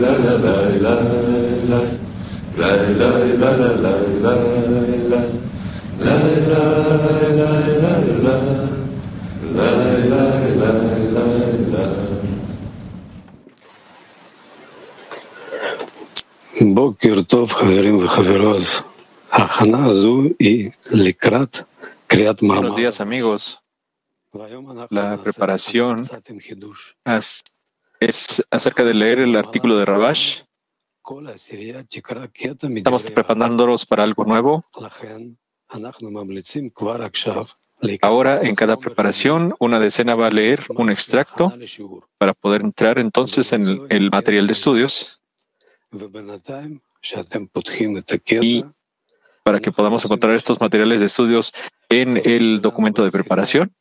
בוקר טוב, חברים וחברות. ההכנה הזו היא לקראת קריאת מאמר. Buenos días, amigos. La preparación es acerca de leer el artículo de Rabash. Estamos preparándonos para algo nuevo. Ahora, en cada preparación, una decena va a leer un extracto para poder entrar entonces en el material de estudios y para que podamos encontrar estos materiales de estudios en el documento de preparación.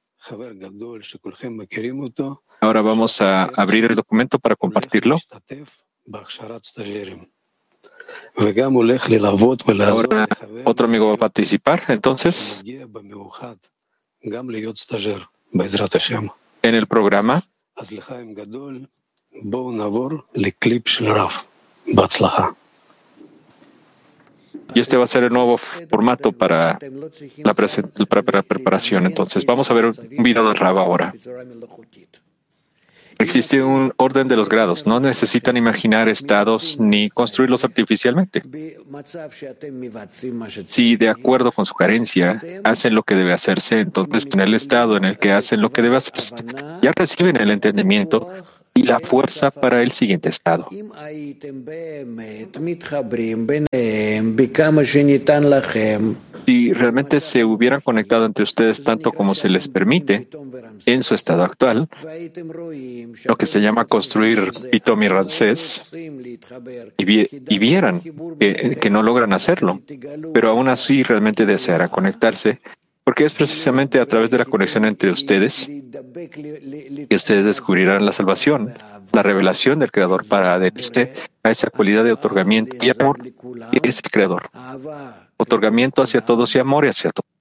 Ahora vamos a abrir el documento para compartirlo. Ahora otro amigo va a participar, entonces, en el programa. Y este va a ser el nuevo formato para la preparación. Entonces, vamos a ver un video de Rab ahora. Existe un orden de los grados. No necesitan imaginar estados ni construirlos artificialmente. Si, de acuerdo con su carencia, hacen lo que debe hacerse, entonces en el estado en el que hacen lo que debe hacerse, ya reciben el entendimiento y la fuerza para el siguiente estado. Si realmente se hubieran conectado entre ustedes tanto como se les permite en su estado actual, lo que se llama construir Pitom y Ramsés, y vieran que no logran hacerlo, pero aún así realmente desearán conectarse, porque es precisamente a través de la conexión entre ustedes que ustedes descubrirán la salvación, la revelación del Creador para adherirse a esa cualidad de otorgamiento y amor que es el Creador. Otorgamiento hacia todos y amor hacia todos.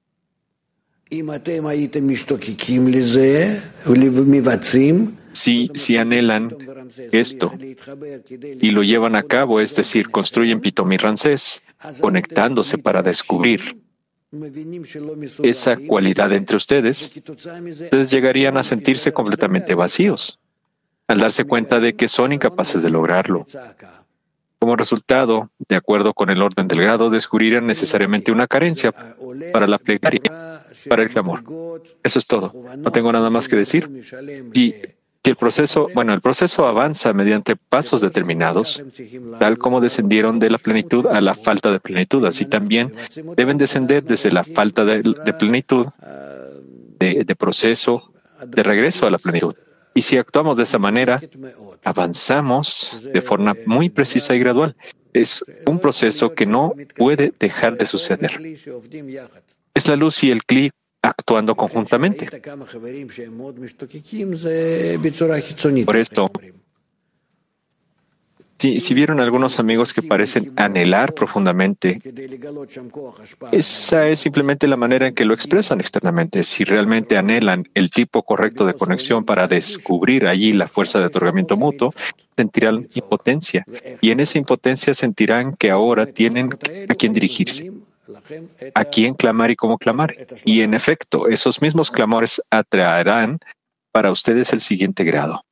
Si anhelan esto y lo llevan a cabo, es decir, construyen Pitom y Ramsés, conectándose para descubrir esa cualidad entre ustedes llegarían a sentirse completamente vacíos, al darse cuenta de que son incapaces de lograrlo. Como resultado, de acuerdo con el orden del grado, descubrirán necesariamente una carencia para la plegaria, para el clamor. Eso es todo. No tengo nada más que decir. El proceso avanza mediante pasos determinados, tal como descendieron de la plenitud a la falta de plenitud. Así también deben descender desde la falta de plenitud, de proceso, de regreso a la plenitud. Y si actuamos de esa manera, avanzamos de forma muy precisa y gradual. Es un proceso que no puede dejar de suceder. Es la luz y el clic actuando conjuntamente. Por esto, si vieron algunos amigos que parecen anhelar profundamente, esa es simplemente la manera en que lo expresan externamente. Si realmente anhelan el tipo correcto de conexión para descubrir allí la fuerza de otorgamiento mutuo, sentirán impotencia. Y en esa impotencia sentirán que ahora tienen a quién dirigirse, a quién clamar y cómo clamar. Y en efecto, esos mismos clamores atraerán para ustedes el siguiente grado.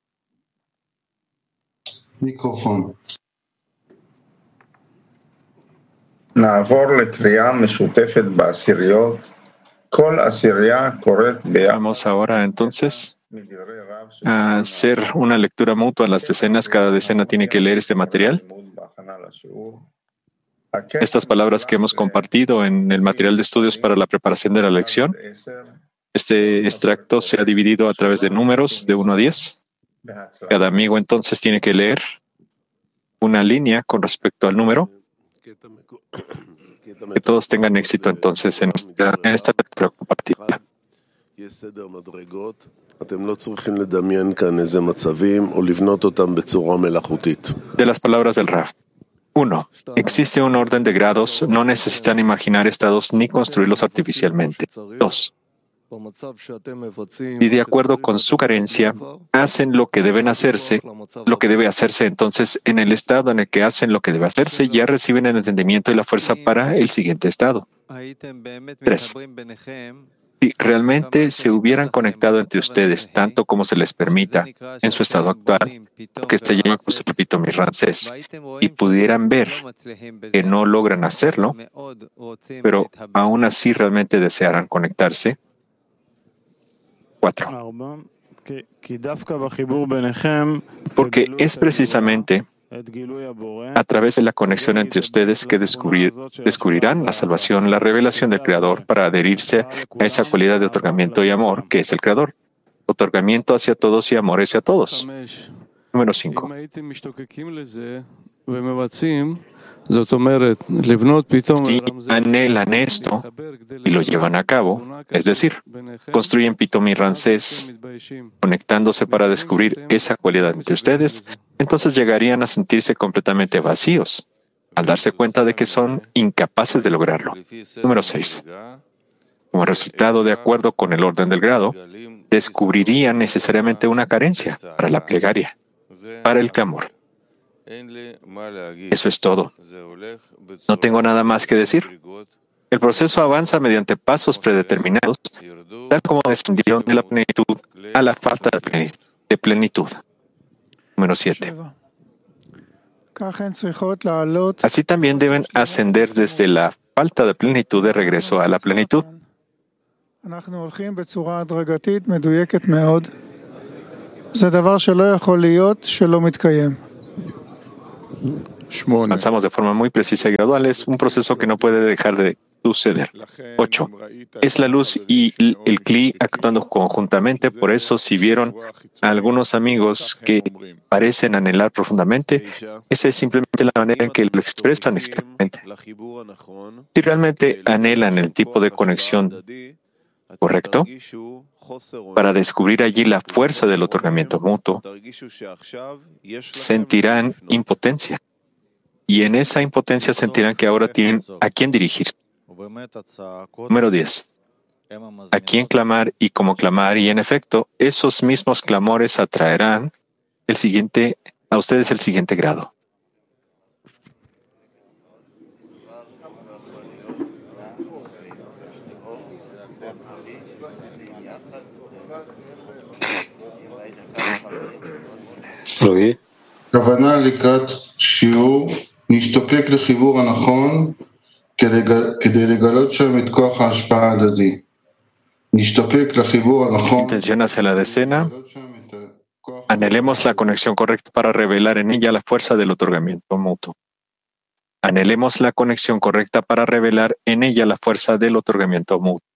מיקרופון. Vamos ahora entonces a hacer una lectura mutua a las decenas. Cada decena tiene que leer este material. Estas palabras que hemos compartido en el material de estudios para la preparación de la lección. Este extracto se ha dividido a través de números de 1 a 10. Cada amigo entonces tiene que leer una línea con respecto al número. Que todos tengan éxito entonces en esta lectura compartida. De las palabras del Raf. 1. Existe un orden de grados. No necesitan imaginar estados ni construirlos artificialmente. 2. Si de acuerdo con su carencia hacen lo que deben hacerse, lo que debe hacerse, entonces en el estado en el que hacen lo que debe hacerse, ya reciben el entendimiento y la fuerza para el siguiente estado. 3. Si realmente se hubieran conectado entre ustedes tanto como se les permita en su estado actual, lo que se llama, pues repito, mi Ramsés, y pudieran ver que no logran hacerlo, pero aún así realmente desearan conectarse. 4. Porque es precisamente a través de la conexión entre ustedes que descubrirán la salvación, la revelación del Creador para adherirse a esa cualidad de otorgamiento y amor que es el Creador. Otorgamiento hacia todos y amor hacia todos. Número 5. Si anhelan esto y lo llevan a cabo, es decir, construyen Pitom y Ramsés, conectándose para descubrir esa cualidad entre ustedes, entonces llegarían a sentirse completamente vacíos, al darse cuenta de que son incapaces de lograrlo. Número 6. Como resultado, de acuerdo con el orden del grado, descubrirían necesariamente una carencia para la plegaria, para el clamor. Eso es todo. No tengo nada más que decir. El proceso avanza mediante pasos predeterminados, tal como descendieron de la plenitud a la falta de plenitud. Número 7. Así también deben ascender desde la falta de plenitud de regreso a la plenitud. Avanzamos de forma muy precisa y gradual. Es un proceso que no puede dejar de suceder. 8. Es la luz y el Kli actuando conjuntamente. Por eso, si vieron a algunos amigos que parecen anhelar profundamente, esa es simplemente la manera en que lo expresan externamente. Si realmente anhelan el tipo de conexión correcto, para descubrir allí la fuerza del otorgamiento mutuo, sentirán impotencia. Y en esa impotencia sentirán que ahora tienen a quién dirigir. Número 10. A quién clamar y cómo clamar. Y en efecto, esos mismos clamores atraerán a ustedes el siguiente grado. כוונה לקראת שיעור נשתוקק לחיבור הנכון כדי לגלות שם את כוח ההשפעה ההדדי. נשתוקק לחיבור הנכון. Intención hacia la decena. Anhelemos la conexión correcta para revelar en ella la fuerza del otorgamiento mutuo. Anhelemos la conexión correcta para revelar en ella la fuerza del otorgamiento mutuo.